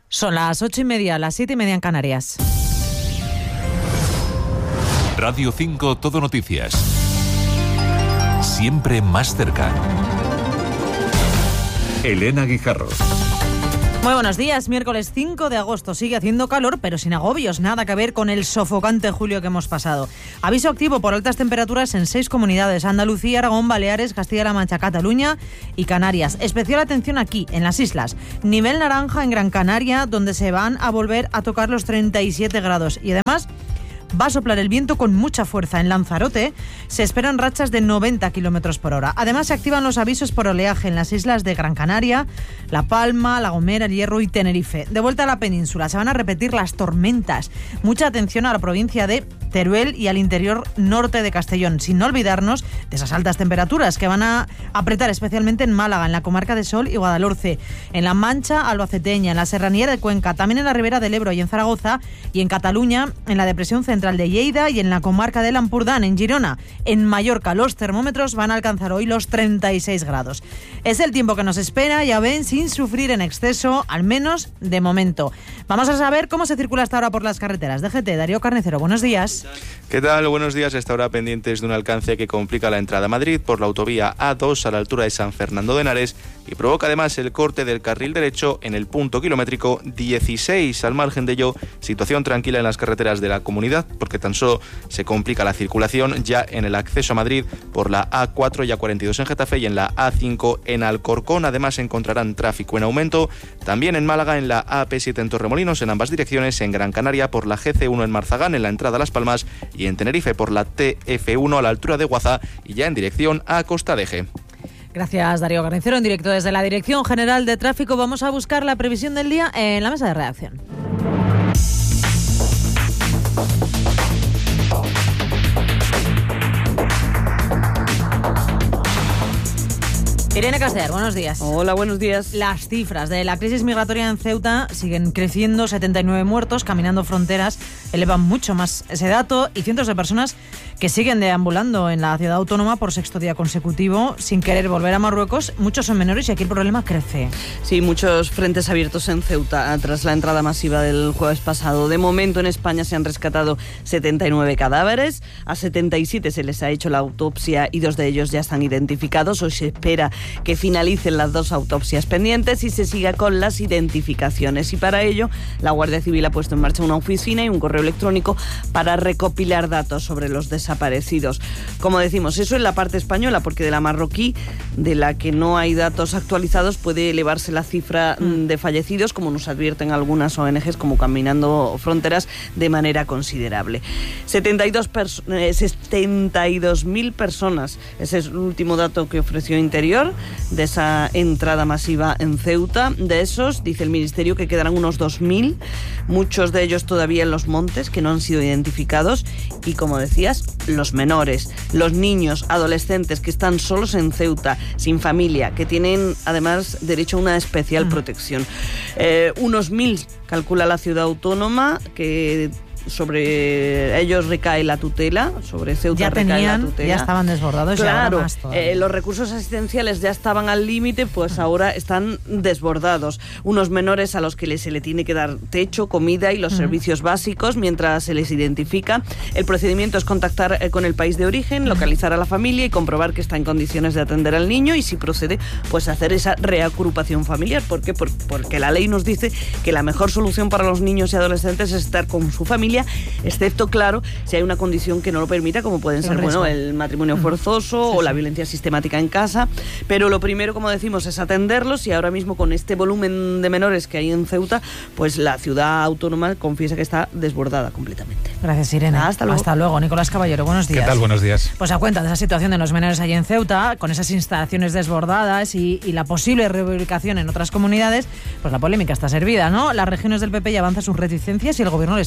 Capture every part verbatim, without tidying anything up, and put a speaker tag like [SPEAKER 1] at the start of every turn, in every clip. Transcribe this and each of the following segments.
[SPEAKER 1] Son las ocho y media, las siete y media en Canarias.
[SPEAKER 2] Radio cinco Todo Noticias. Siempre más cerca. Elena Guijarro.
[SPEAKER 1] Muy buenos días, miércoles cinco de agosto. Sigue haciendo calor, pero sin agobios, nada que ver con el sofocante julio que hemos pasado. Aviso activo por altas temperaturas en seis comunidades: Andalucía, Aragón, Baleares, Castilla-La Mancha, Cataluña y Canarias. Especial atención aquí, en las islas. Nivel naranja en Gran Canaria, donde se van a volver a tocar los treinta y siete grados. Y además va a soplar el viento con mucha fuerza. En Lanzarote se esperan rachas de noventa kilómetros por hora. Además, se activan los avisos por oleaje en las islas de Gran Canaria, La Palma, La Gomera, El Hierro y Tenerife. De vuelta a la península, se van a repetir las tormentas. Mucha atención a la provincia de Teruel y al interior norte de Castellón, sin olvidarnos de esas altas temperaturas que van a apretar especialmente en Málaga, en la comarca de Sol y Guadalhorce, en La Mancha albaceteña, en la serranía de Cuenca, también en la Ribera del Ebro y en Zaragoza, y en Cataluña, en la depresión central de Lleida y en la comarca del Ampurdán, en Girona. En Mallorca los termómetros van a alcanzar hoy los treinta y seis grados. Es el tiempo que nos espera, ya ven, sin sufrir en exceso, al menos de momento. Vamos a saber cómo se circula hasta ahora por las carreteras. D G T, Darío Carnicero, buenos días.
[SPEAKER 3] ¿Qué tal? Buenos días. Hasta ahora pendientes de un alcance que complica la entrada a Madrid por la autovía A dos a la altura de San Fernando de Henares y provoca además el corte del carril derecho en el punto kilométrico dieciséis. Al margen de ello, situación tranquila en las carreteras de la comunidad, porque tan solo se complica la circulación ya en el acceso a Madrid por la A cuatro y A cuarenta y dos en Getafe y en la A cinco en Alcorcón. Además encontrarán tráfico en aumento también en Málaga en la A P siete en Torremolinos en ambas direcciones, en Gran Canaria por la G C uno en Marzagán en la entrada a Las Palmas y en Tenerife por la T F uno a la altura de Guaza y ya en dirección a Costa de Eje.
[SPEAKER 1] Gracias, Darío Carnicero. En directo desde la Dirección General de Tráfico vamos a buscar la previsión del día en la mesa de redacción. Irene Castellar, buenos días.
[SPEAKER 4] Hola, buenos días.
[SPEAKER 1] Las cifras de la crisis migratoria en Ceuta siguen creciendo. setenta y nueve muertos caminando fronteras elevan mucho más ese dato, y cientos de personas que siguen deambulando en la ciudad autónoma por sexto día consecutivo sin querer volver a Marruecos. Muchos son menores y aquí el problema crece.
[SPEAKER 4] Sí, muchos frentes abiertos en Ceuta tras la entrada masiva del jueves pasado. De momento en España se han rescatado setenta y nueve cadáveres, a setenta y siete se les ha hecho la autopsia y dos de ellos ya están identificados. Hoy se espera que finalicen las dos autopsias pendientes y se siga con las identificaciones. Y para ello, la Guardia Civil ha puesto en marcha una oficina y un correo electrónico para recopilar datos sobre los desaparecidos. Como decimos, eso en la parte española, porque de la marroquí, de la que no hay datos actualizados, puede elevarse la cifra de fallecidos, como nos advierten algunas O N Ges, como Caminando Fronteras, de manera considerable. setenta y dos pers- eh, setenta y dos mil personas, ese es el último dato que ofreció Interior, de esa entrada masiva en Ceuta. De esos, dice el Ministerio, que quedarán unos dos mil, muchos de ellos todavía en los montes, que no han sido identificados, y como decías, los menores, los niños, adolescentes que están solos en Ceuta, sin familia, que tienen además derecho a una especial mm. protección. Eh, unos mil, calcula la ciudad autónoma, que sobre ellos recae la tutela, sobre Ceuta
[SPEAKER 1] ya
[SPEAKER 4] recae
[SPEAKER 1] tenían,
[SPEAKER 4] la tutela.
[SPEAKER 1] Ya estaban desbordados.
[SPEAKER 4] Claro,
[SPEAKER 1] y más
[SPEAKER 4] eh, los recursos asistenciales ya estaban al límite, pues ahora están desbordados. Unos menores a los que se le tiene que dar techo, comida y los uh-huh. servicios básicos mientras se les identifica. El procedimiento es contactar eh, con el país de origen, uh-huh. localizar a la familia y comprobar que está en condiciones de atender al niño, y si procede, pues hacer esa reagrupación familiar. ¿Por qué? Por, porque la ley nos dice que la mejor solución para los niños y adolescentes es estar con su familia, excepto, claro, si hay una condición que no lo permita, como pueden ser, bueno, el matrimonio forzoso sí, o la sí. violencia sistemática en casa. Pero lo primero, como decimos, es atenderlos, y ahora mismo con este volumen de menores que hay en Ceuta, pues la ciudad autónoma confiesa que está desbordada completamente.
[SPEAKER 1] Gracias, Irene.
[SPEAKER 4] Hasta luego.
[SPEAKER 1] Hasta luego. Nicolás Caballero, buenos días.
[SPEAKER 5] ¿Qué tal? Buenos días.
[SPEAKER 1] Pues a cuenta de esa situación de los menores allí en Ceuta, con esas instalaciones desbordadas y, y la posible reubicación en otras comunidades, pues la polémica está servida, ¿no? Las regiones del P P ya avanzan sus reticencias y el gobierno les pide responsabilidad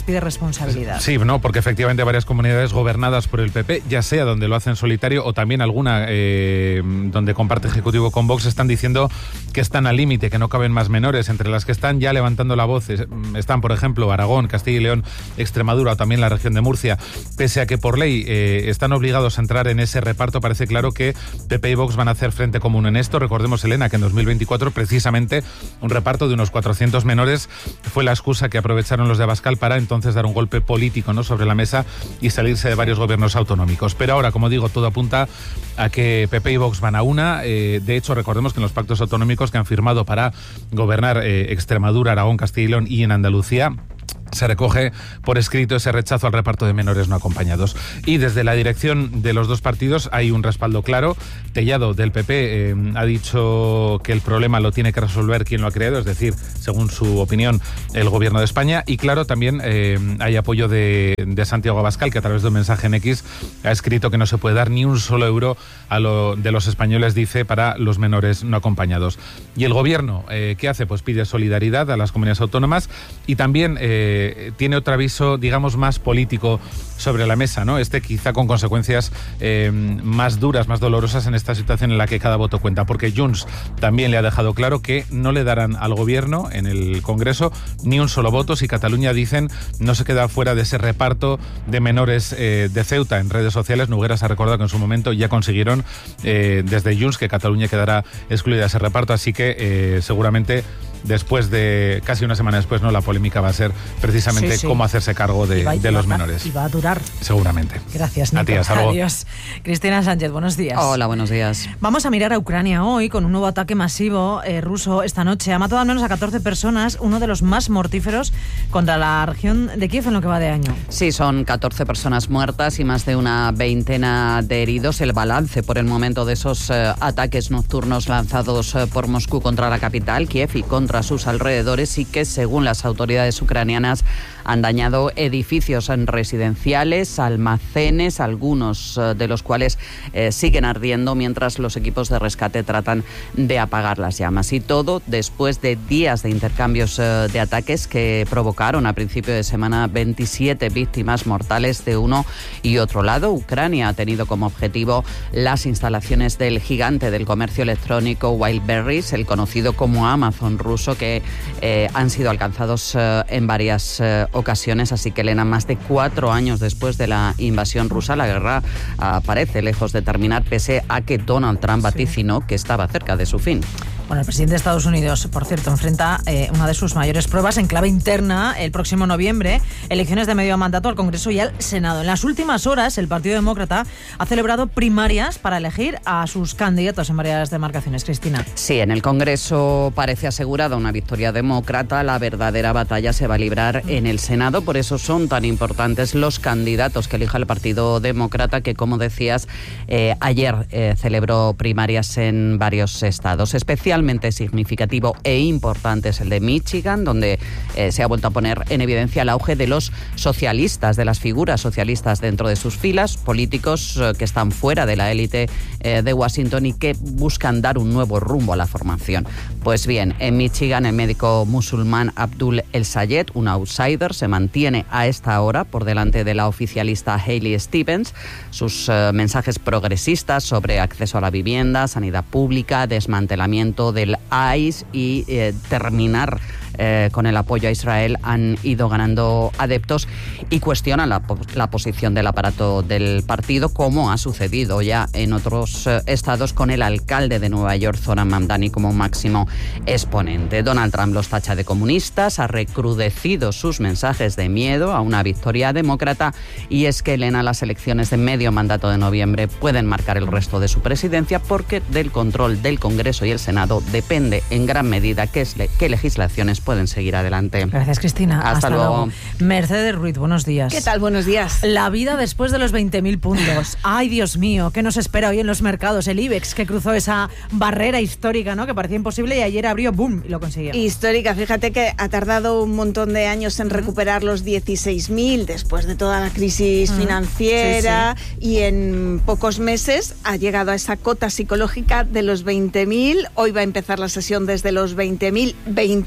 [SPEAKER 1] responsabilidad.
[SPEAKER 5] Sí, no, porque efectivamente varias comunidades gobernadas por el P P, ya sea donde lo hacen solitario o también alguna eh, donde comparte ejecutivo con Vox, están diciendo que están al límite, que no caben más menores. Entre las que están ya levantando la voz están, por ejemplo, Aragón, Castilla y León, Extremadura o también la región de Murcia. Pese a que por ley eh, están obligados a entrar en ese reparto, parece claro que P P y Vox van a hacer frente común en esto. Recordemos, Elena, que en dos mil veinticuatro precisamente un reparto de unos cuatrocientos menores fue la excusa que aprovecharon los de Abascal para entonces dar un golpe político, ¿no?, sobre la mesa y salirse de varios gobiernos autonómicos. Pero ahora, como digo, todo apunta a que P P y Vox van a una. Eh, de hecho, recordemos que en los pactos autonómicos que han firmado para gobernar eh, Extremadura, Aragón, Castilla y León y en Andalucía, se recoge por escrito ese rechazo al reparto de menores no acompañados. Y desde la dirección de los dos partidos hay un respaldo claro. Tellado, del P P, eh, ha dicho que el problema lo tiene que resolver quien lo ha creado, es decir, según su opinión, el Gobierno de España. Y claro, también eh, hay apoyo de, de Santiago Abascal, que a través de un mensaje en X ha escrito que no se puede dar ni un solo euro a lo de los españoles, dice, para los menores no acompañados. Y el Gobierno, eh, ¿qué hace? Pues pide solidaridad a las comunidades autónomas y también eh, tiene otro aviso, digamos, más político sobre la mesa, ¿no? Este quizá con consecuencias eh, más duras, más dolorosas en esta situación en la que cada voto cuenta, porque Junts también le ha dejado claro que no le darán al Gobierno en el Congreso ni un solo voto si Cataluña, dicen, no se queda fuera de ese reparto de menores eh, de Ceuta. En redes sociales, Nogueras ha recordado que en su momento ya consiguieron eh, desde Junts que Cataluña quedará excluida de ese reparto, así que eh, seguramente después de, casi una semana después, no, la polémica va a ser precisamente sí, sí. cómo hacerse cargo de, va, de los va, menores.
[SPEAKER 1] Y va a durar.
[SPEAKER 5] Seguramente.
[SPEAKER 1] Gracias, Nico.
[SPEAKER 5] A ti, hasta luego.
[SPEAKER 1] Adiós. Cristina Sánchez, buenos días.
[SPEAKER 4] Hola, buenos días.
[SPEAKER 1] Vamos a mirar a Ucrania hoy con un nuevo ataque masivo eh, ruso esta noche. Ha matado al menos a catorce personas, uno de los más mortíferos contra la región de Kiev en lo que va de año.
[SPEAKER 4] Sí, son catorce personas muertas y más de una veintena de heridos. El balance por el momento de esos eh, ataques nocturnos lanzados eh, por Moscú contra la capital, Kiev, y contra a sus alrededores, y que según las autoridades ucranianas han dañado edificios residenciales, almacenes, algunos de los cuales eh, siguen ardiendo mientras los equipos de rescate tratan de apagar las llamas. Y todo después de días de intercambios eh, de ataques que provocaron a principio de semana veintisiete víctimas mortales de uno y otro lado. Ucrania ha tenido como objetivo las instalaciones del gigante del comercio electrónico Wildberries, el conocido como Amazon ruso, que eh, han sido alcanzados eh, en varias eh, ocasiones. Así que, Elena, más de cuatro años después de la invasión rusa, la guerra uh, parece lejos de terminar, pese a que Donald Trump vaticinó sí. que estaba cerca de su fin.
[SPEAKER 1] Bueno, el presidente de Estados Unidos, por cierto, enfrenta eh, una de sus mayores pruebas en clave interna el próximo noviembre, elecciones de medio mandato al Congreso y al Senado. En las últimas horas, el Partido Demócrata ha celebrado primarias para elegir a sus candidatos en varias demarcaciones. Cristina.
[SPEAKER 4] Sí, en el Congreso parece asegurada una victoria demócrata. La verdadera batalla se va a librar en el Senado. Por eso son tan importantes los candidatos que elija el Partido Demócrata, que, como decías, eh, ayer eh, celebró primarias en varios estados. Especialmente significativo e importante es el de Michigan, donde eh, se ha vuelto a poner en evidencia el auge de los socialistas, de las figuras socialistas dentro de sus filas, políticos eh, que están fuera de la élite eh, de Washington y que buscan dar un nuevo rumbo a la formación. Pues bien, en Michigan el médico musulmán Abdul El Sayed, un outsider, se mantiene a esta hora por delante de la oficialista Hailey Stevens. Sus eh, mensajes progresistas sobre acceso a la vivienda, sanidad pública, desmantelamiento del I S I y eh, terminar eh, con el apoyo a Israel han ido ganando adeptos y cuestionan la, la posición del aparato del partido, como ha sucedido ya en otros eh, estados con el alcalde de Nueva York, Zoran Mamdani, como máximo exponente. Donald Trump los tacha de comunistas, ha recrudecido sus mensajes de miedo a una victoria demócrata, y es que, Elena, las elecciones de medio mandato de noviembre pueden marcar el resto de su presidencia, porque del control del Congreso y el Senado depende en gran medida qué, es, qué legislaciones pueden seguir adelante.
[SPEAKER 1] Gracias, Cristina.
[SPEAKER 4] Hasta,
[SPEAKER 1] Hasta
[SPEAKER 4] luego.
[SPEAKER 1] luego. Mercedes Ruiz, buenos días.
[SPEAKER 6] ¿Qué tal? Buenos días.
[SPEAKER 1] La vida después de los veinte mil puntos. Ay, Dios mío, ¿qué nos espera hoy en los mercados? El IBEX, que cruzó esa barrera histórica, ¿no?, que parecía imposible, y ayer abrió, boom, y lo consiguió.
[SPEAKER 6] Histórica, fíjate que ha tardado un montón de años en recuperar los dieciséis mil después de toda la crisis mm. financiera, sí, sí. y en pocos meses ha llegado a esa cota psicológica de los veinte mil. Hoy va a empezar la sesión desde los veinte mil veintitrés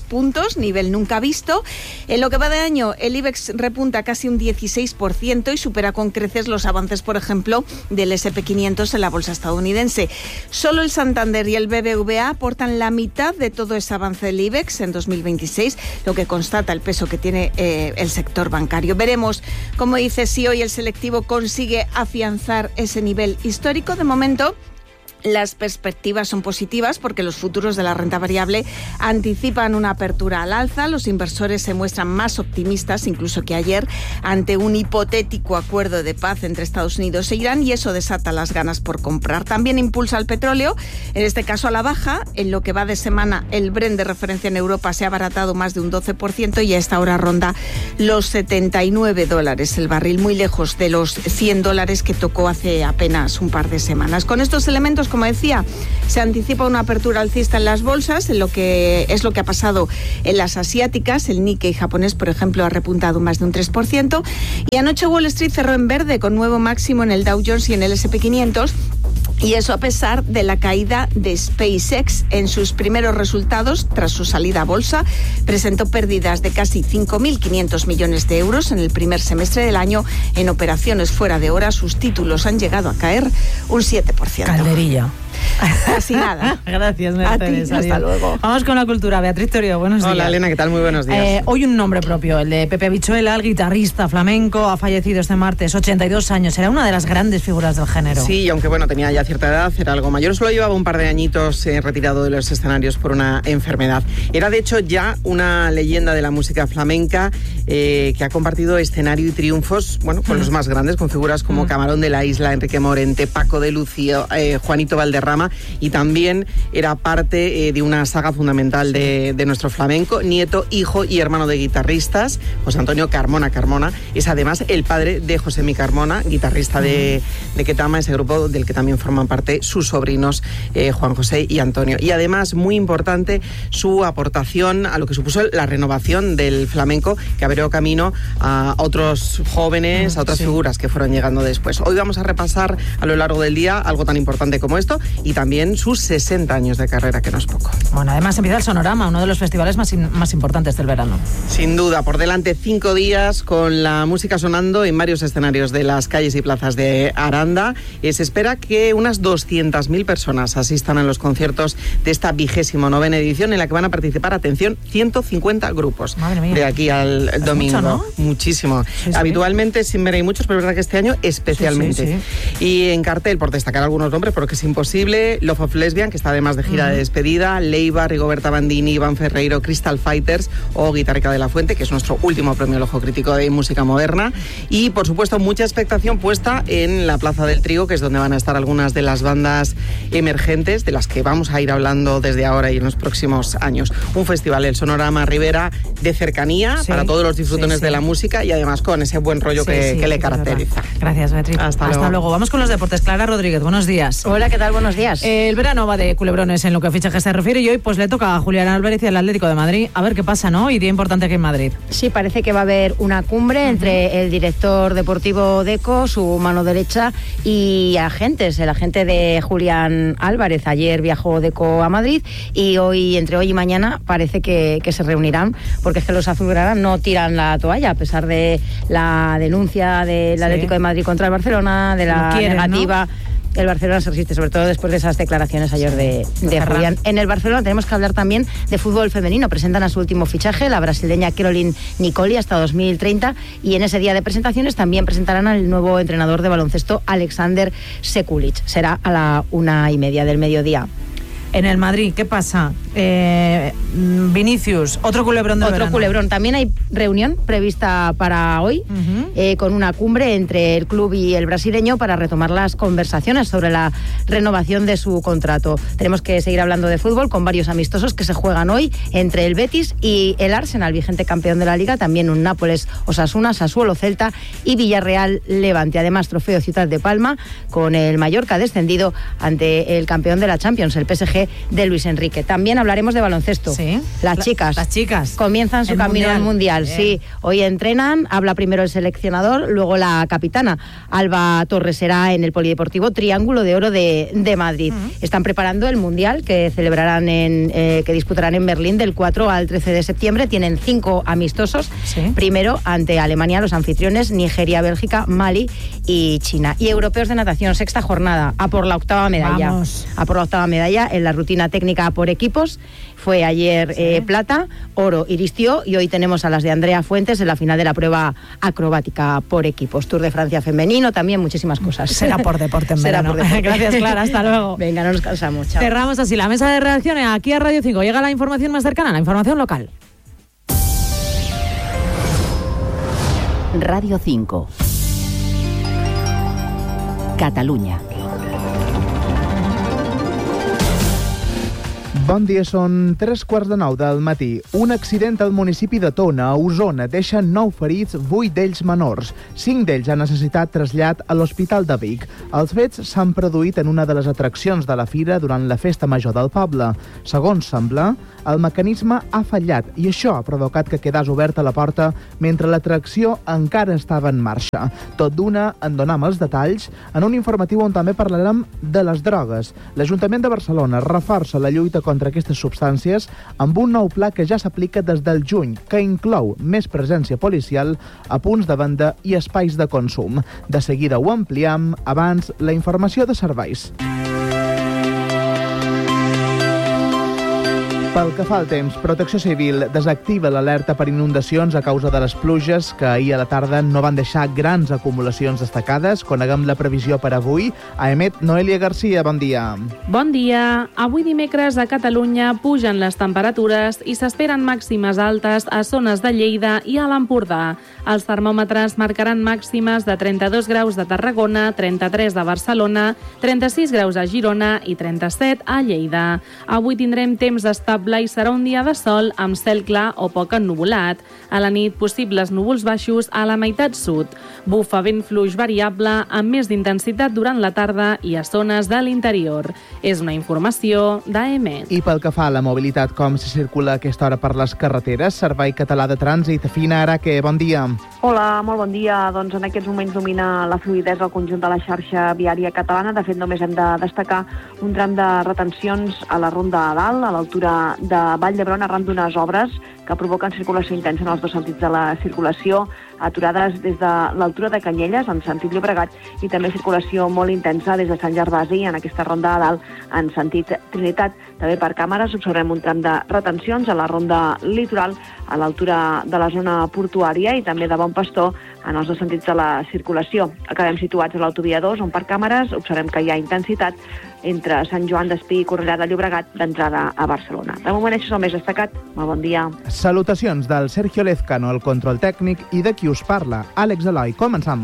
[SPEAKER 6] puntos, nivel nunca visto. En lo que va de año, el IBEX repunta casi un dieciséis por ciento y supera con creces los avances, por ejemplo, del ese and pe quinientos en la bolsa estadounidense. Solo el Santander y el be be ve a aportan la mitad de todo ese avance del IBEX en dos mil veintiséis, lo que constata el peso que tiene eh, el sector bancario. Veremos, como dice, si hoy el selectivo consigue afianzar ese nivel histórico. De momento, las perspectivas son positivas porque los futuros de la renta variable anticipan una apertura al alza. Los inversores se muestran más optimistas incluso que ayer ante un hipotético acuerdo de paz entre Estados Unidos e Irán, y eso desata las ganas por comprar. También impulsa el petróleo, en este caso a la baja. En lo que va de semana, el Brent de referencia en Europa se ha abaratado más de un doce por ciento y a esta hora ronda los setenta y nueve dólares el barril, muy lejos de los cien dólares que tocó hace apenas un par de semanas. Con estos elementos, como decía, se anticipa una apertura alcista en las bolsas, en lo que es lo que ha pasado en las asiáticas. El Nikkei japonés, por ejemplo, ha repuntado más de un tres por ciento, y anoche Wall Street cerró en verde con nuevo máximo en el Dow Jones y en el ese and pe quinientos. Y eso a pesar de la caída de SpaceX. En sus primeros resultados, tras su salida a bolsa, presentó pérdidas de casi cinco mil quinientos millones de euros en el primer semestre del año. En operaciones fuera de hora, sus títulos han llegado a caer un siete por ciento.
[SPEAKER 1] Calderilla.
[SPEAKER 6] Casi nada.
[SPEAKER 1] Gracias, Mercedes.
[SPEAKER 6] A ti, hasta luego.
[SPEAKER 1] Vamos con la cultura. Beatriz Torio, buenos días.
[SPEAKER 7] Hola, Elena, ¿qué tal? Muy buenos días.
[SPEAKER 1] Eh, hoy un nombre propio, el de Pepe Habichuela, el guitarrista flamenco, ha fallecido este martes, ochenta y dos años. Era una de las grandes figuras del género.
[SPEAKER 7] Sí, y aunque bueno, tenía ya cierta edad, era algo mayor. Solo llevaba un par de añitos eh, retirado de los escenarios por una enfermedad. Era, de hecho, ya una leyenda de la música flamenca eh, que ha compartido escenario y triunfos, bueno, con mm. los más grandes, con figuras como mm. Camarón de la Isla, Enrique Morente, Paco de Lucía, eh, Juanito Valderrama, y también era parte eh, de una saga fundamental de, de nuestro flamenco. Nieto, hijo y hermano de guitarristas, José Antonio Carmona Carmona. Es además el padre de Josemi Carmona, guitarrista de, de Ketama, ese grupo del que también forman parte sus sobrinos eh, Juan José y Antonio. Y además, muy importante, su aportación a lo que supuso la renovación del flamenco, que abrió camino a otros jóvenes, a otras sí. figuras que fueron llegando después. Hoy vamos a repasar a lo largo del día algo tan importante como esto, y también sus sesenta años de carrera, que no es poco.
[SPEAKER 1] Bueno, además empieza el Sonorama, uno de los festivales más, in, más importantes del verano.
[SPEAKER 7] Sin duda, por delante cinco días con la música sonando en varios escenarios de las calles y plazas de Aranda. Eh, se espera que unas doscientas mil personas asistan a los conciertos de esta vigésimo novena edición, en la que van a participar, atención, ciento cincuenta grupos.
[SPEAKER 1] Madre mía.
[SPEAKER 7] De aquí al
[SPEAKER 1] es
[SPEAKER 7] domingo.
[SPEAKER 1] Mucho, ¿no?
[SPEAKER 7] Muchísimo.
[SPEAKER 1] Sí, sí.
[SPEAKER 7] Habitualmente sin ver hay muchos, pero es verdad que este año especialmente.
[SPEAKER 1] Sí, sí, sí.
[SPEAKER 7] Y en cartel, por destacar algunos nombres, porque es imposible, Love of Lesbian, que está además de gira uh-huh. de despedida, Leiva, Rigoberta Bandini, Iván Ferreiro, Crystal Fighters o Guitarrica de la Fuente, que es nuestro último premio al Ojo Crítico de música moderna. Y, por supuesto, mucha expectación puesta en la Plaza del Trigo, que es donde van a estar algunas de las bandas emergentes, de las que vamos a ir hablando desde ahora y en los próximos años. Un festival, el Sonorama Ribera, de cercanía sí, para todos los disfrutones sí, sí. de la música, y además con ese buen rollo sí, que, sí, que le caracteriza.
[SPEAKER 1] Gracias, Beatriz.
[SPEAKER 7] Hasta,
[SPEAKER 1] Hasta
[SPEAKER 7] luego.
[SPEAKER 1] luego. Vamos con los deportes. Clara Rodríguez, buenos días.
[SPEAKER 8] Hola, ¿qué tal? Buenos días.
[SPEAKER 1] Eh, el verano va de culebrones en lo que a fichajes se refiere, y hoy pues le toca a Julián Álvarez y al Atlético de Madrid. A ver qué pasa, ¿no? Y día importante aquí en Madrid.
[SPEAKER 8] Sí, parece que va a haber una cumbre uh-huh. entre el director deportivo Deco, su mano derecha, y agentes. El agente de Julián Álvarez. Ayer viajó Deco a Madrid y hoy, entre hoy y mañana, parece que, que se reunirán, porque es que los azulgranas no tiran la toalla, a pesar de la denuncia del sí. Atlético de Madrid contra el Barcelona, de la quieren, negativa... ¿no? El Barcelona se resiste, sobre todo después de esas declaraciones ayer de, de Julián. En el Barcelona tenemos que hablar también de fútbol femenino. Presentan a su último fichaje, la brasileña Caroline Nicoli, hasta dos mil treinta, y en ese día de presentaciones también presentarán al nuevo entrenador de baloncesto, Alexander Sekulic. Será a la una y media del mediodía.
[SPEAKER 1] En el Madrid, ¿qué pasa? Eh, Vinicius, otro culebrón de
[SPEAKER 8] Otro
[SPEAKER 1] verano.
[SPEAKER 8] culebrón. También hay reunión prevista para hoy, uh-huh. eh, con una cumbre entre el club y el brasileño para retomar las conversaciones sobre la renovación de su contrato. Tenemos que seguir hablando de fútbol con varios amistosos que se juegan hoy entre el Betis y el Arsenal, vigente campeón de la Liga, también un Nápoles Osasuna, Sassuolo Celta y Villarreal Levante. Además, trofeo Ciudad de Palma con el Mallorca descendido ante el campeón de la Champions, el P S G de Luis Enrique. También hablaremos de baloncesto.
[SPEAKER 1] ¿Sí?
[SPEAKER 8] Las chicas.
[SPEAKER 1] Las chicas.
[SPEAKER 8] Comienzan su
[SPEAKER 1] El
[SPEAKER 8] camino
[SPEAKER 1] mundial.
[SPEAKER 8] al mundial,
[SPEAKER 1] Bien.
[SPEAKER 8] sí. Hoy entrenan, habla primero el seleccionador, luego la capitana. Alba Torres será en el Polideportivo Triángulo de Oro de, de Madrid. Uh-huh. Están preparando el mundial que celebrarán en, eh, que disputarán en Berlín del cuatro al trece de septiembre. Tienen cinco amistosos. ¿Sí? Primero ante Alemania, los anfitriones, Nigeria, Bélgica, Mali y China. Y europeos de natación, sexta jornada, a por la octava medalla.
[SPEAKER 1] Vamos.
[SPEAKER 8] A por la octava medalla en la rutina técnica por equipos. Fue ayer sí. eh, plata, oro y listió, y hoy tenemos a las de Andrea Fuentes en la final de la prueba acrobática por equipos. Tour de Francia femenino, también muchísimas cosas.
[SPEAKER 1] Será por deporte en
[SPEAKER 8] Será
[SPEAKER 1] verano.
[SPEAKER 8] por deporte.
[SPEAKER 1] Gracias, Clara, hasta luego.
[SPEAKER 8] Venga, no nos cansamos. Chao.
[SPEAKER 1] Cerramos así la mesa de redacciones aquí a Radio cinco. Llega la información más cercana, la información local.
[SPEAKER 9] Radio cinco. Catalunya.
[SPEAKER 10] Bon dia, són tres quarts de nou del matí. Un accident al municipi de Tona, a Osona, deixa nou ferits, vuit d'ells menors. Cinc d'ells han necessitat trasllat a l'Hospital de Vic. Els fets s'han produït en una de les atraccions de la fira durant la festa major del poble. Segons sembla, el mecanisme ha fallat i això ha provocat que quedés oberta la porta mentre l'atracció encara estava en marxa. Tot d'una en donam els detalls en un informatiu on també parlarem de les drogues. L'Ajuntament de Barcelona reforça la lluita contra contra aquestes substàncies amb un nou pla que ja s'aplica des del juny, que inclou més presència policial a punts de venda i espais de consum. De seguida ho ampliem, abans la informació de serveis. Pel que fa al temps, Protecció Civil desactiva l'alerta per inundacions a causa de les pluges que ahir a la tarda no van deixar grans acumulacions destacades. Coneguem la previsió per avui. A Emet, Noelia Garcia, bon dia.
[SPEAKER 11] Bon dia. Avui dimecres a Catalunya pugen les temperatures i s'esperen màximes altes a zones de Lleida i a l'Empordà. Els termòmetres marcaran màximes de trenta-dos graus de Tarragona, trenta-tres de Barcelona, trenta-sis graus a Girona i trenta-set a Lleida. Avui tindrem temps estable i serà un dia de sol amb cel clar o poc ennuvolat. A la nit, possibles núvols baixos a la meitat sud. Bufa vent fluix variable amb més d'intensitat durant la tarda i a zones de l'interior. És una informació d'A M.
[SPEAKER 10] I pel que fa a la mobilitat, com se circula a aquesta hora per les carreteres? Servei Català de Trànsit. Fina Araque, bon dia.
[SPEAKER 12] Hola, molt bon dia. Doncs en aquests moments domina la fluïdesa al conjunt de la xarxa viària catalana. De fet, només hem de destacar un tram de retencions a la Ronda de Dalt, a l'altura de Vall d'Hebron, arran d'unes obres que provoquen circulació intensa en els dos sentits de la circulació, aturades des de l'altura de Canyelles, en sentit Llobregat, i també circulació molt intensa des de Sant Gervasi, en aquesta Ronda de Dalt, en sentit Trinitat. També per càmeres observem un tram de retencions a la Ronda Litoral, a l'altura de la zona portuària, i també de Bon Pastor, en els dos sentits de la circulació. Acabem situats a l'autovia dos, on per càmeres observem que hi ha intensitat entre Sant Joan d'Espí i Cornellà de Llobregat d'entrada a Barcelona. De moment això és el més destacat. Molt bon dia.
[SPEAKER 10] Salutacions del Sergio Lezcano, el control tècnic, i de qui us parla, Àlex Eloi. Començam.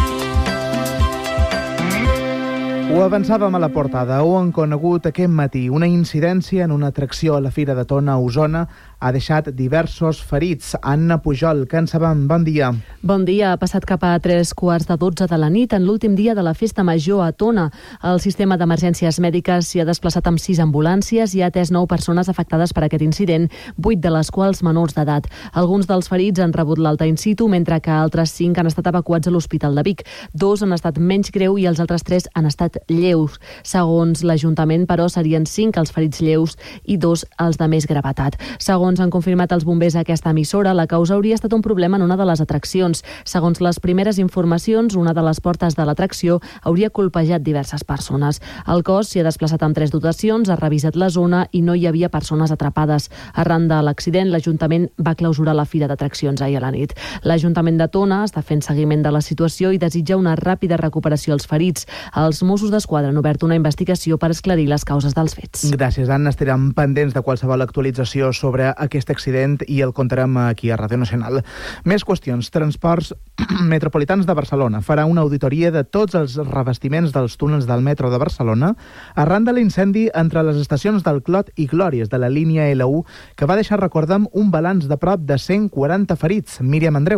[SPEAKER 10] Ho avançàvem a la portada. Ho han conegut aquest matí. Una incidència en una atracció a la Fira de Tona, a Osona, ha deixat diversos ferits. Anna Pujol, que en sabem, bon dia.
[SPEAKER 13] Bon dia. Ha passat cap a tres quarts de dotze de la nit, en l'últim dia de la festa major a Tona. El sistema d'emergències mèdiques s'hi ha desplaçat amb sis ambulàncies i ha atès nou persones afectades per aquest incident, vuit de les quals menors d'edat. Alguns dels ferits han rebut l'alta in situ, mentre que altres cinc han estat evacuats a l'Hospital de Vic. Dos han estat menys greu i els altres tres han estat lleus. Segons l'Ajuntament, però, serien cinc els ferits lleus i dos els de més gravetat. Segons han confirmat els bombers a aquesta emissora, la causa hauria estat un problema en una de les atraccions. Segons les primeres informacions, una de les portes de l'atracció hauria colpejat diverses persones. El cos s'hi ha desplaçat amb tres dotacions, ha revisat la zona i no hi havia persones atrapades. Arran de l'accident, l'Ajuntament va clausurar la fira d'atraccions ahir a la nit. L'Ajuntament de Tona està fent seguiment de la situació i desitja una ràpida recuperació als ferits. Els Mossos d'Esquadra han obert una investigació per esclarir les causes dels fets.
[SPEAKER 10] Gràcies, Anna. Estarem pendents de qualsevol actualització sobre aquest accident i el contarem aquí a Ràdio Nacional. Més qüestions. Transports Metropolitans de Barcelona farà una auditoria de tots els revestiments dels túnels del metro de Barcelona arran de l'incendi entre les estacions del Clot i Glòries de la línia L u, que va deixar, recordem, un balanç de prop de cent quaranta ferits. Míriam Andreu.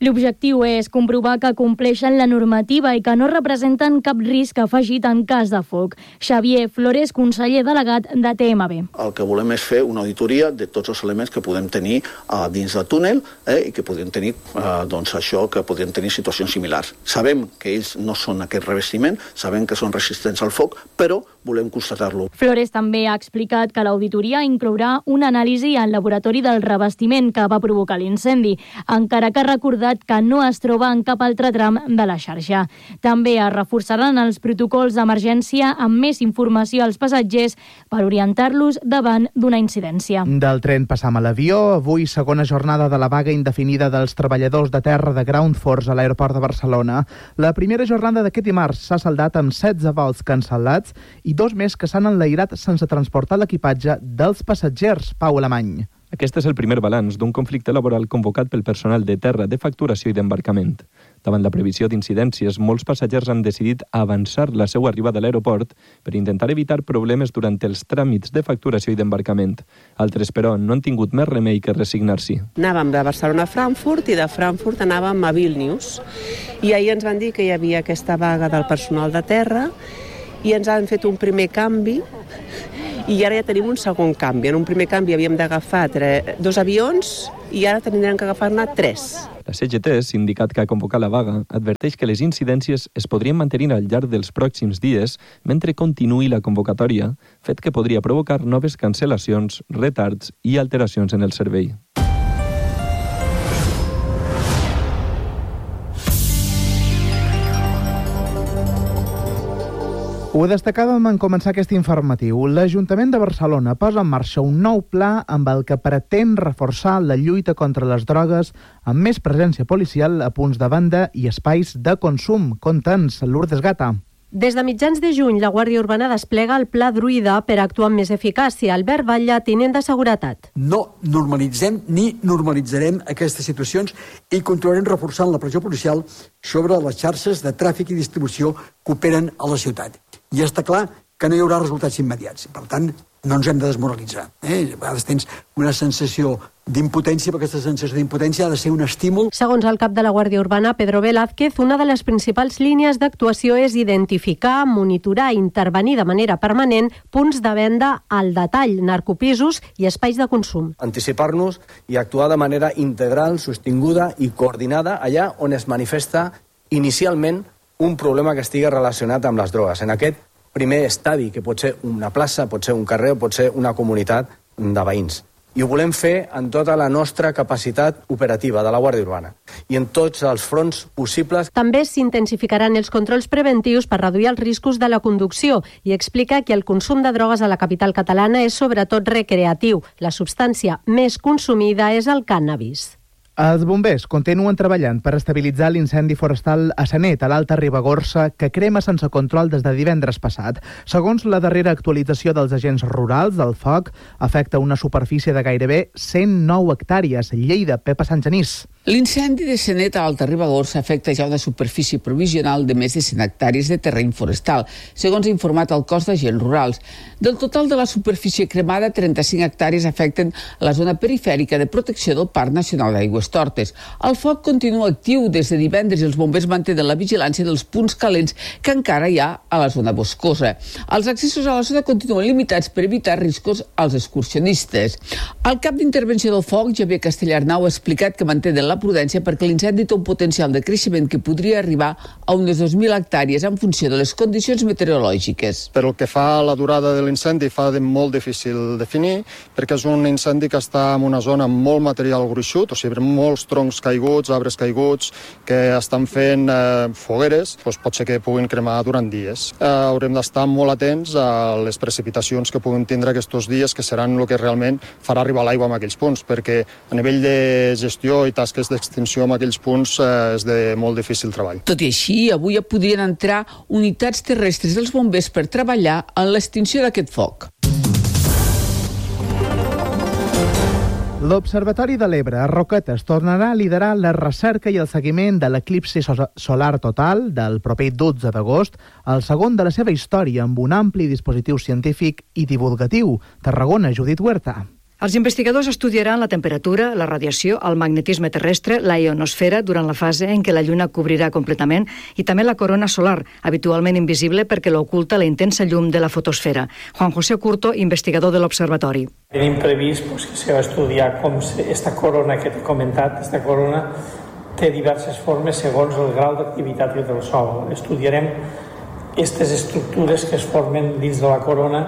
[SPEAKER 14] L'objectiu és comprovar que compleixen la normativa i que no representen cap risc afegit en cas de foc. Xavier Flores, conseller delegat de T M B.
[SPEAKER 15] El que volem és fer una auditoria de tots els elements que podem tenir uh, dins del túnel eh, i que podem tenir uh, doncs això, que podem tenir situacions similars. Sabem que ells no són aquest revestiment, sabem que són resistents al foc, però volem constatar-lo.
[SPEAKER 14] Flores també ha explicat que l'auditoria inclourà una anàlisi al laboratori del revestiment que va provocar l'incendi, encara que ha recordat que no es troba en cap altre tram de la xarxa. També es reforçaran els protocols d'emergència amb més informació als passatgers per orientar-los davant d'una incidència.
[SPEAKER 10] Del tren passam a l'avió. Avui, segona jornada de la vaga indefinida dels treballadors de terra de Ground Force a l'aeroport de Barcelona. La primera jornada d'aquest dimarts s'ha saldat amb setze vols cancel·lats i dos més que s'han enlairat sense transportar l'equipatge dels passatgers. Pau Alemany.
[SPEAKER 16] Aquest és el primer balanç d'un conflicte laboral convocat pel personal de terra, de facturació i d'embarcament. Davant la previsió d'incidències, molts passatgers han decidit avançar la seva arribada a l'aeroport per intentar evitar problemes durant els tràmits de facturació i d'embarcament. Altres, però, no han tingut més remei que resignar-s'hi.
[SPEAKER 17] Anàvem de Barcelona a Frankfurt i de Frankfurt anàvem a Vilnius. I ahir ens van dir que hi havia aquesta vaga del personal de terra i ens han fet un primer canvi i ara ja tenim un segon canvi. En un primer canvi havíem d'agafar dos avions i ara tindrem que agafar-ne tres.
[SPEAKER 16] La C G T, sindicat que ha convocat la vaga, adverteix que les incidències es podrien mantenir al llarg dels pròxims dies mentre continuï la convocatòria, fet que podria provocar noves cancel·lacions, retards i alteracions en el servei.
[SPEAKER 10] Ho destacàvem en començar aquest informatiu. L'Ajuntament de Barcelona posa en marxa un nou pla amb el que pretén reforçar la lluita contra les drogues amb més presència policial a punts de venda i espais de consum. Conta'ns, Lourdes Gata.
[SPEAKER 18] Des de mitjans de juny, la Guàrdia Urbana desplega el Pla Druida per actuar amb més eficàcia. Albert Batlle, tinent de Seguretat.
[SPEAKER 19] No normalitzem ni normalitzarem aquestes situacions i continuarem reforçant la pressió policial sobre les xarxes de tràfic i distribució que operen a la ciutat. I està clar que no hi haurà resultats immediats. Per tant, no ens hem de desmoralitzar. Eh? A vegades tens una sensació d'impotència, però aquesta sensació d'impotència ha de ser un estímul.
[SPEAKER 18] Segons el cap de la Guàrdia Urbana, Pedro Velázquez, una de les principals línies d'actuació és identificar, monitorar i intervenir de manera permanent punts de venda al detall, narcopisos i espais de consum.
[SPEAKER 20] Anticipar-nos i actuar de manera integral, sostinguda i coordinada allà on es manifesta inicialment un problema que estigui relacionat amb les drogues. En aquest primer estadi, que pot ser una plaça, pot ser un carrer, pot ser una comunitat de veïns. I ho volem fer en tota la nostra capacitat operativa de la Guàrdia Urbana i en tots els fronts possibles.
[SPEAKER 18] També s'intensificaran els controls preventius per reduir els riscos de la conducció i explica que el consum de drogues a la capital catalana és sobretot recreatiu. La substància més consumida és el cànnabis.
[SPEAKER 10] Els bombers continuen treballant per estabilitzar l'incendi forestal a Sanet, a l'Alta Ribagorça, que crema sense control des de divendres passat. Segons la darrera actualització dels agents rurals, el foc afecta una superfície de gairebé cent nou hectàrees. Lleida, Pepa Santgenís.
[SPEAKER 21] L'incendi de Sanet a l'Alta Ribagorça afecta ja una superfície provisional de més de cent hectàrees de terreny forestal, segons ha informat el cos d'agents rurals. Del total de la superfície cremada, trenta-cinc hectàrees afecten la zona perifèrica de protecció del Parc Nacional d'Aigües Tortes. El foc continua actiu des de divendres i els bombers mantenen la vigilància dels punts calents que encara hi ha a la zona boscosa. Els accessos a la zona continuen limitats per evitar riscos als excursionistes. El cap d'intervenció del foc, Javier Castellarnau, ha explicat que mantenen la prudència perquè l'incendi té un potencial de creixement que podria arribar a unes dos mil hectàrees en funció de les condicions meteorològiques.
[SPEAKER 22] Per el que fa a la durada de l'incendi fa de molt difícil definir, perquè és un incendi que està en una zona amb molt material gruixut, o sigui, molts troncs caiguts, arbres caiguts, que estan fent eh, fogueres, doncs pot ser que puguin cremar durant dies. Eh, haurem d'estar molt atents a les precipitacions que puguin tindre aquests dies, que seran el que realment farà arribar l'aigua a aquells punts, perquè a nivell de gestió i tasques d'extinció en aquells punts eh, és de molt difícil treball.
[SPEAKER 21] Tot i així, avui ja podrien entrar unitats terrestres dels bombers per treballar en l'extinció d'aquest foc.
[SPEAKER 10] L'Observatori de l'Ebre, a Roquetes, tornarà a liderar la recerca i el seguiment de l'eclipsi solar total del proper dotze d'agost, el segon de la seva història, amb un ampli dispositiu científic i divulgatiu. Tarragona, Judit Huerta.
[SPEAKER 2] Els investigadors estudiaran la temperatura, la radiació, el magnetisme terrestre, la ionosfera durant la fase en què la Lluna cobrirà completament i també la corona solar, habitualment invisible perquè l'oculta la intensa llum de la fotosfera. Juan José Curto, investigador de l'Observatori.
[SPEAKER 3] Tenim previst pues, que se va a estudiar com aquesta corona que t'he comentat, aquesta corona té diverses formes segons el grau d'activitat del Sol. Estudiarem aquestes estructures que es formen dins de la corona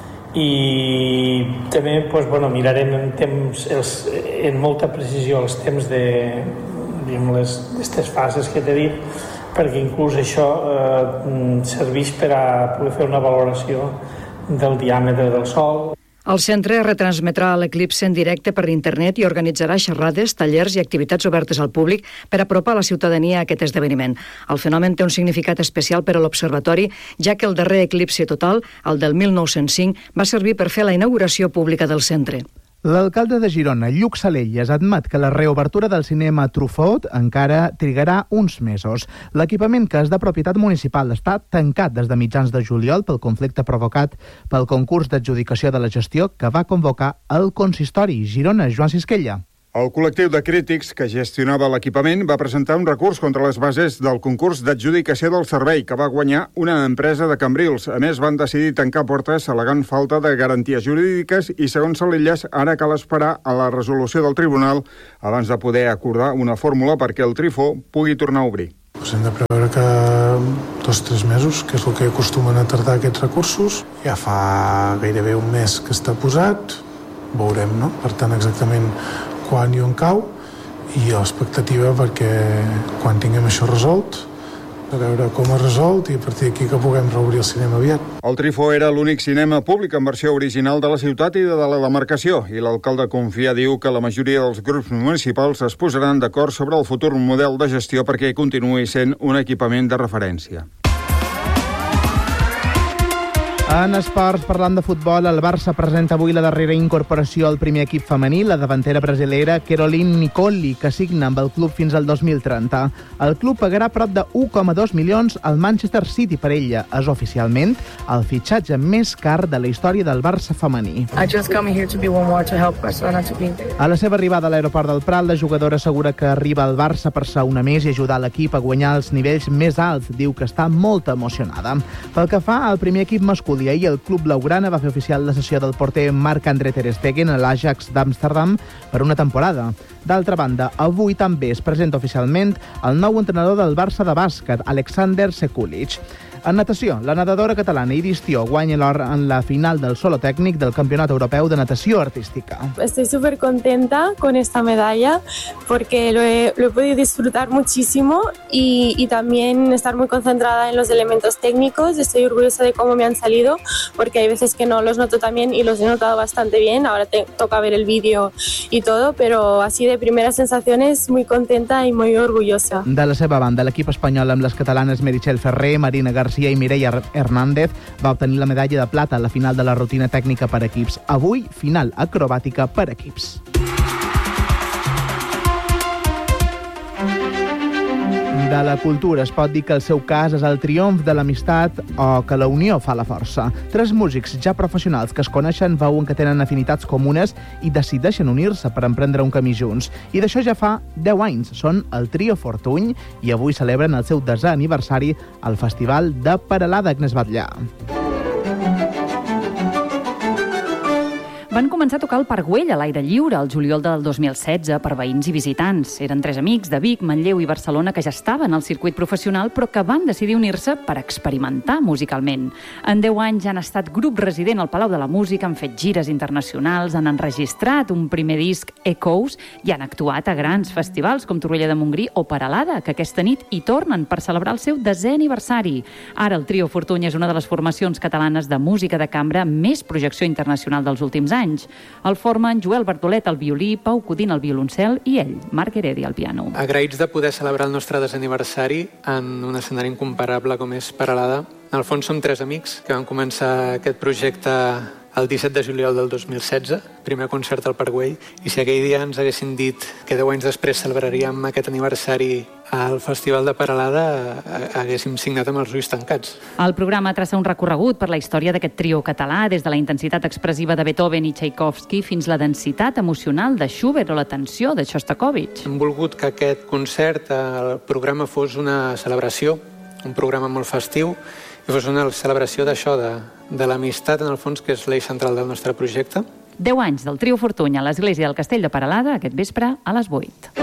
[SPEAKER 3] i també pues, bueno, mirarem en, temps, els, en molta precisió els temps d'aquestes fases que t'he dit, perquè inclús això eh, serveix per a poder fer una valoració del diàmetre del Sol.
[SPEAKER 2] El centre retransmetrà l'eclipse en directe per internet i organitzarà xerrades, tallers i activitats obertes al públic per apropar la ciutadania a aquest esdeveniment. El fenomen té un significat especial per a l'Observatori, ja que el darrer eclipse total, el del mil nou-cents cinc, va servir per fer la inauguració pública del centre.
[SPEAKER 10] L'alcalde de Girona, Lluc Salelles, admet que la reobertura del cinema Truffaut encara trigarà uns mesos. L'equipament, que és de propietat municipal, està tancat des de mitjans de juliol pel conflicte provocat pel concurs d'adjudicació de la gestió que va convocar el consistori. Girona, Joan Sisquella.
[SPEAKER 23] El col·lectiu de crítics que gestionava l'equipament va presentar un recurs contra les bases del concurs d'adjudicació del servei que va guanyar una empresa de Cambrils. A més, van decidir tancar portes al·legant falta de garanties jurídiques i, segons Salelles, ara cal esperar a la resolució del tribunal abans de poder acordar una fórmula perquè el Trifó pugui tornar a obrir.
[SPEAKER 24] Pues hem de preveure que dos o tres mesos, que és el que acostumen a tardar aquests recursos. Ja fa gairebé un mes que està posat, veurem, no? Per tant, exactament quan i on cau, i l'expectativa perquè quan tinguem això resolt, a veure com es resolt i a partir d'aquí que puguem reobrir el cinema aviat.
[SPEAKER 23] El Trifó era l'únic cinema públic en versió original de la ciutat i de la demarcació, i l'alcalde confia, diu, que la majoria dels grups municipals es posaran d'acord sobre el futur model de gestió perquè continuï sent un equipament de referència.
[SPEAKER 10] En esports, parlant de futbol, el Barça presenta avui la darrera incorporació al primer equip femení, la davantera brasilera Caroline Nicoli, que signa amb el club fins al dos mil trenta. El club pagarà prop de un coma dos milions al Manchester City per ella. És oficialment el fitxatge més car de la història del Barça femení. A la seva arribada a l'aeroport del Prat, la jugadora assegura que arriba al Barça per ser una més i ajudar l'equip a guanyar els nivells més alts. Diu que està molt emocionada. Pel que fa al primer equip masculí, ahir el club blaugrana va fer oficial la cessió del porter Marc-André ter Stegen a l'Ajax d'Amsterdam per una temporada. D'altra banda, avui també es presenta oficialment el nou entrenador del Barça de bàsquet, Alexander Sekulic. En natació, la nedadora catalana Iris Tió guanya l'or en la final del solo tècnic del Campionat Europeu de Natació Artística.
[SPEAKER 25] Estoy súper contenta con esta medalla porque lo he, lo he podido disfrutar muchísimo y, y también estar muy concentrada en los elementos técnicos. Estoy orgullosa de cómo me han salido porque hay veces que no los noto tan bien y los he notado bastante bien. Ahora te toca ver el vídeo y todo, pero así de primeras sensaciones muy contenta y muy orgullosa.
[SPEAKER 10] De la seva banda, l'equip espanyol amb les catalanes Meritxell Ferrer, Marina García i Mireia Hernández va obtenir la medalla de plata a la final de la rutina tècnica per equips. Avui, final acrobàtica per equips. De la cultura es pot dir que el seu cas és el triomf de l'amistat o que la unió fa la força. Tres músics ja professionals que es coneixen veuen que tenen afinitats comunes i decideixen unir-se per emprendre un camí junts. I d'això ja fa deu anys. Són el Trio Fortuny i avui celebren el seu desè aniversari al Festival de Peralada, Agnès Batllà.
[SPEAKER 26] Van començar a tocar el Parc Güell a l'aire lliure el juliol del dos mil setze per veïns i visitants. Eren tres amics de Vic, Manlleu i Barcelona que ja estaven al circuit professional però que van decidir unir-se per experimentar musicalment. En deu anys han estat grup resident al Palau de la Música, han fet gires internacionals, han enregistrat un primer disc, Echoes, i han actuat a grans festivals com Torroella de Montgrí o Peralada, que aquesta nit hi tornen per celebrar el seu desè aniversari. Ara el Trio Fortuny és una de les formacions catalanes de música de cambra més projecció internacional dels últims anys. anys. El formen Joel Bartolet al violí, Pau Codín al violoncel i ell, Marc Heredia al piano.
[SPEAKER 27] Agraïts de poder celebrar el nostre desaniversari en un escenari incomparable com és Peralada. En el fons som tres amics que van començar aquest projecte el disset de juliol del dos mil setze, primer concert al Parc Güell, i si aquell dia ens haguessin dit que deu anys després celebraríem aquest aniversari al Festival de Peralada haguéssim signat amb els ulls tancats.
[SPEAKER 26] El programa traça un recorregut per la història d'aquest trio català, des de la intensitat expressiva de Beethoven i Tchaikovsky fins la densitat emocional de Schubert o la tensió de Shostakovich.
[SPEAKER 27] Hem volgut que aquest concert, el programa, fos una celebració, un programa molt festiu, i fos una celebració d'això, de, de l'amistat, en el fons, que és l'eix central del nostre projecte.
[SPEAKER 26] Deu anys del trio Fortuny a l'església del Castell de Peralada aquest vespre a les vuit.